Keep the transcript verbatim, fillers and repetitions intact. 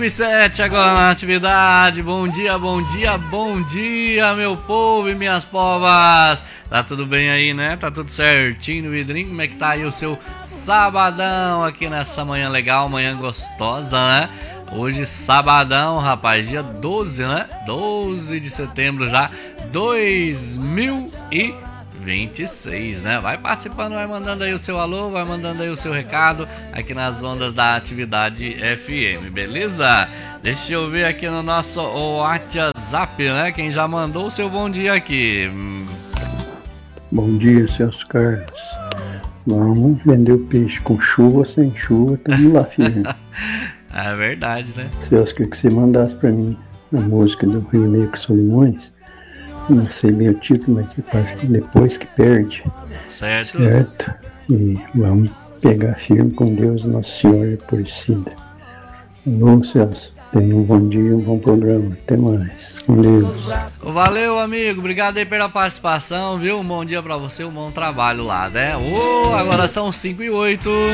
cinco e sete agora na atividade. Bom dia, bom dia, bom dia, meu povo e minhas povas. Tá tudo bem aí, né? Tá tudo certinho no vidrinho? Como é que tá aí o seu sabadão aqui nessa manhã legal, manhã gostosa, né? Hoje sabadão, rapaz, dia doze, né? doze de setembro já, dois mil e vinte e seis, né? Vai participando, vai mandando aí o seu alô, vai mandando aí o seu recado aqui nas ondas da Atividade F M, beleza? Deixa eu ver aqui no nosso WhatsApp, né? Quem já mandou o seu bom dia aqui. Bom dia, Celso Carlos. Vamos vender o peixe com chuva ou sem chuva, estamos lá firme. É verdade, né? Celso, queria que você mandasse pra mim a música do Rio Negro Solimões. Não sei bem o título, mas você faz depois que perde. Certo. Certo? E vamos pegar firme com Deus, Nossa Senhora Aparecida. Alô, Celso. Tenha um bom dia, um bom programa. Até mais. Com Deus. Valeu, amigo. Obrigado aí pela participação, viu? Um bom dia pra você, um bom trabalho lá, né? Oh, agora são cinco e oito.